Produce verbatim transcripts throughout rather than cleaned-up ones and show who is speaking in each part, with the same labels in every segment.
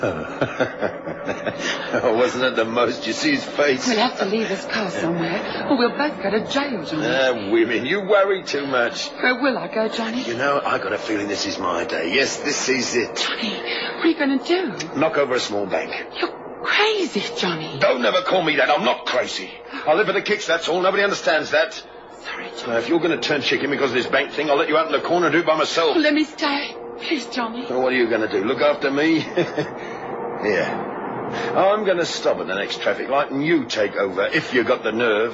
Speaker 1: Oh, wasn't it the most? You see his face?
Speaker 2: We'll have to leave this car somewhere, or we'll both go to jail, Johnny.
Speaker 1: Ah, women, you worry too much.
Speaker 2: Where will I go, Johnny?
Speaker 1: You know, I got a feeling this is my day. Yes, this is it.
Speaker 2: Johnny, what are you going to do?
Speaker 1: Knock over a small bank.
Speaker 2: You're crazy, Johnny.
Speaker 1: Don't ever call me that. I'm not crazy. I live for the kicks, that's all. Nobody understands that.
Speaker 2: Sorry, Johnny.
Speaker 1: Now, if you're going to turn chicken because of this bank thing, I'll let you out in the corner and do it by myself.
Speaker 2: Oh, let me stay. Please, Johnny.
Speaker 1: So what are you going to do? Look after me? Here. I'm going to stop at the next traffic light and you take over, if you got the nerve.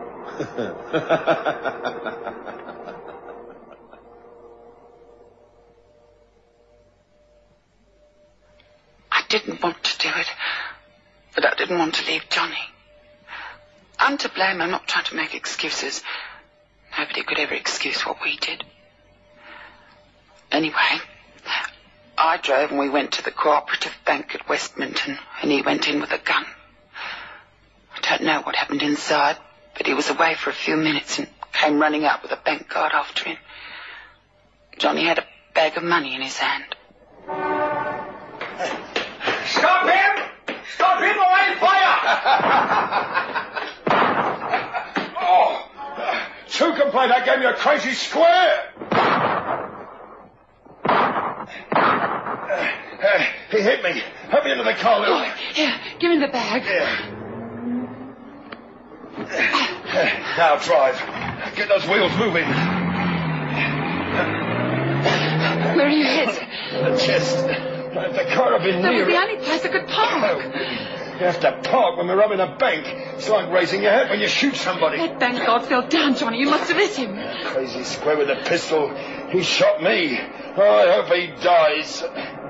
Speaker 2: I didn't want to do it, but I didn't want to leave Johnny. I'm to blame. I'm not trying to make excuses. Nobody could ever excuse what we did. Anyway, I drove and we went to the cooperative bank at Westminton, and he went in with a gun. I don't know what happened inside, but he was away for a few minutes and came running out with a bank guard after him. Johnny had a bag of money in his hand.
Speaker 3: Stop him! Stop him or I'll fire! Oh, two can play that game, you crazy square! Uh, he hit me. Help me into the car, Lou.
Speaker 2: Oh, here, give me the bag.
Speaker 3: Yeah. Uh, now drive. Get those wheels moving.
Speaker 2: Where are you hit?
Speaker 3: The chest. If the car had been
Speaker 2: That
Speaker 3: near
Speaker 2: was the
Speaker 3: it-
Speaker 2: only place I could park.
Speaker 3: You have to park when we're robbing a bank. It's like raising your head when you shoot somebody.
Speaker 2: That bank guard fell down, Johnny. You must have hit him.
Speaker 3: Crazy square with a pistol. He shot me. Oh, I hope he dies.